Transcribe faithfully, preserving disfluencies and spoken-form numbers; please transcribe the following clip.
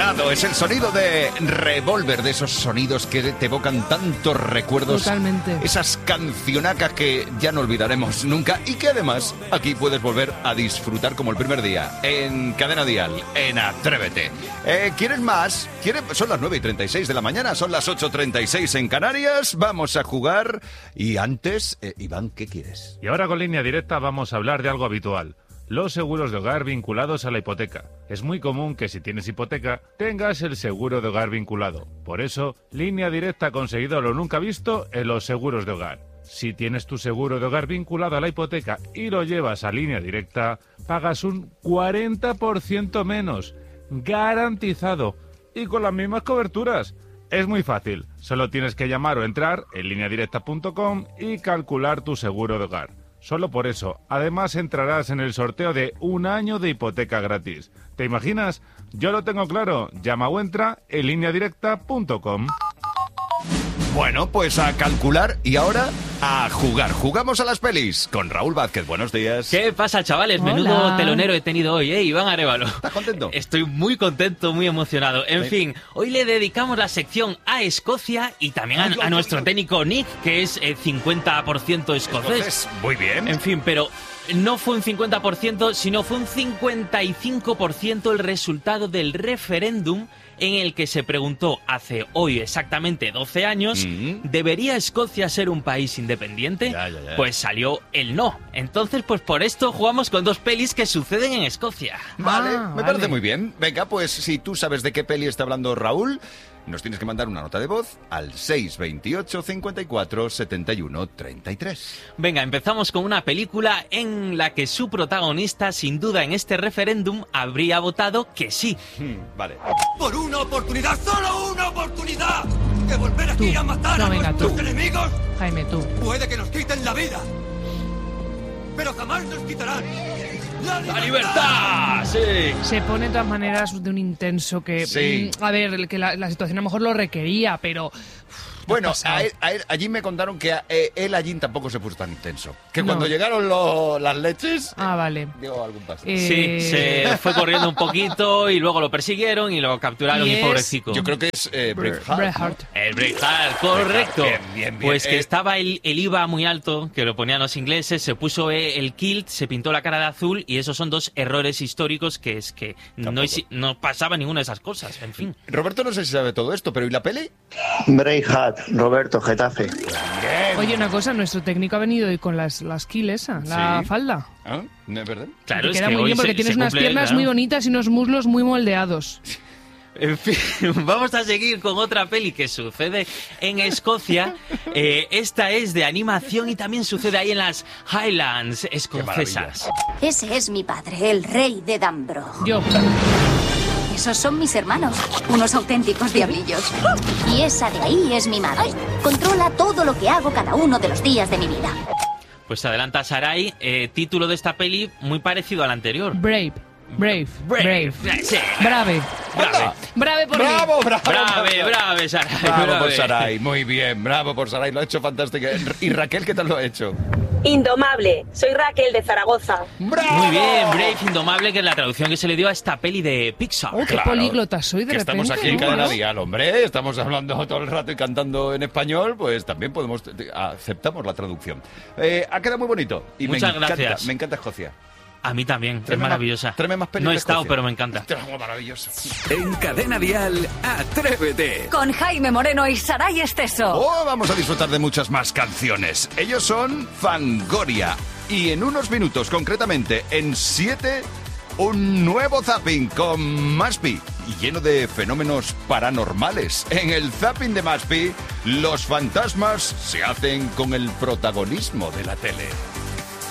Cuidado, es el sonido de Revolver, de esos sonidos que te evocan tantos recuerdos. Totalmente. Esas cancionacas que ya no olvidaremos nunca y que además aquí puedes volver a disfrutar como el primer día en Cadena Dial, en Atrévete. Eh, ¿Quieres más? ¿Quieres? Son las nueve y treinta y seis de la mañana, son las ocho y treinta y seis en Canarias. Vamos a jugar y antes, eh, Iván, ¿qué quieres? Y ahora con Línea Directa vamos a hablar de algo habitual. Los seguros de hogar vinculados a la hipoteca. Es muy común que si tienes hipoteca, tengas el seguro de hogar vinculado. Por eso, Línea Directa ha conseguido lo nunca visto en los seguros de hogar. Si tienes tu seguro de hogar vinculado a la hipoteca y lo llevas a Línea Directa, pagas un cuarenta por ciento menos. Garantizado. Y con las mismas coberturas. Es muy fácil. Solo tienes que llamar o entrar en línea directa punto com y calcular tu seguro de hogar. Solo por eso. Además entrarás en el sorteo de un año de hipoteca gratis. ¿Te imaginas? Yo lo tengo claro. Llama o entra en línea directa punto com. Bueno, pues a calcular y ahora a jugar. Jugamos a las pelis con Raúl Vázquez. Buenos días. ¿Qué pasa, chavales? Hola. Menudo telonero he tenido hoy, ¿eh? Iván Arévalo. ¿Estás contento? Estoy muy contento, muy emocionado. En Sí. fin, hoy le dedicamos la sección a Escocia y también a, Ay, a ay, nuestro ay. técnico Nick, que es eh, cincuenta por ciento escocés. Entonces, muy bien. En fin, pero no fue un cincuenta por ciento, sino fue un cincuenta y cinco por ciento el resultado del referéndum en el que se preguntó hace hoy exactamente doce años, Mm. ¿debería Escocia ser un país independiente? Ya, ya, ya. Pues salió el no. Entonces, pues por esto jugamos con dos pelis que suceden en Escocia. Vale, Ah, me vale. parece muy bien. Venga, pues si tú sabes de qué peli está hablando Raúl, nos tienes que mandar una nota de voz al seis veintiocho cincuenta y cuatro setenta y uno treinta y tres. Venga, empezamos con una película en la que su protagonista, sin duda en este referéndum, habría votado que sí. Hmm, vale. Por una oportunidad, solo una oportunidad de volver aquí Tú. a matar No, a venga, nuestros tú. enemigos. Jaime, tú. Puede que nos quiten la vida, pero jamás nos quitarán la libertad. ¡La libertad! ¡Sí! Se pone de todas maneras de un intenso que... Sí. mm, a ver, el que la, la situación a lo mejor lo requería, pero... Bueno, pasado. a él- a él- allí me contaron que a- eh, él allí tampoco se puso tan intenso. Que No. cuando llegaron lo- las leches, Ah, vale. dio algún paso. Eh, Sí, se fue corriendo un poquito y luego lo persiguieron y lo capturaron Y y, es- pobrecito. Yo creo que es eh, Braveheart, Braveheart. ¿no? El Braveheart, correcto. Bien, bien, bien. Pues que Eh, estaba el, el I V A muy alto, que lo ponían los ingleses, se puso eh, el kilt, se pintó la cara de azul y esos son dos errores históricos que es que no, Tampoco. hisi- no pasaba ninguna de esas cosas, en fin. Roberto no sé si sabe todo esto, pero ¿y la peli? Braveheart, Roberto, Getafe. Oye, una cosa, nuestro técnico ha venido hoy con las, las kill esa, la Sí. falda. ¿Ah? ¿No es verdad? Claro, Te es queda que muy hoy bien porque se- tienes se unas cumple, piernas claro. muy bonitas y unos muslos muy moldeados. En fin, vamos a seguir con otra peli que sucede en Escocia. Eh, esta es de animación y también sucede ahí en las Highlands escocesas. Ese es mi padre, el rey de Dambro. Yo, Esos son mis hermanos, unos auténticos diablillos. Y esa de ahí es mi madre. Controla todo lo que hago cada uno de los días de mi vida. Pues adelanta Sarai, eh, título de esta peli muy parecido al anterior. brave, brave, brave. Sí. Brave. Brave. Brave por mí. ¡Bravo, bravo! Brave, brave, Sarai. Bravo por brave. Sarai, muy bien, bravo por Sarai, lo ha hecho fantástico. ¿Y Raquel qué tal lo ha hecho? Indomable. Soy Raquel de Zaragoza. ¡Bravo! Muy bien, Brave, Indomable, que es la traducción que se le dio a esta peli de Pixar. Oh, qué Claro, políglota soy de que repente. estamos aquí en ¿no? Cadena Dial, hombre, estamos hablando todo el rato y cantando en español, pues también podemos, aceptamos la traducción. Eh, ha quedado muy bonito y Muchas me encanta, gracias. me encanta Escocia. A mí también, es Tráeme más- maravillosa. tráeme más pelis No he de estado, Escocia. pero me encanta. Algo maravilloso. En Cadena Dial, Atrévete. Con Jaime Moreno y Saray Esteso. Oh, vamos a disfrutar de muchas más canciones. Ellos son Fangoria. Y en unos minutos, concretamente en siete, un nuevo zapping con Maspi. Y lleno de fenómenos paranormales. En el zapping de Maspi, los fantasmas se hacen con el protagonismo de la tele.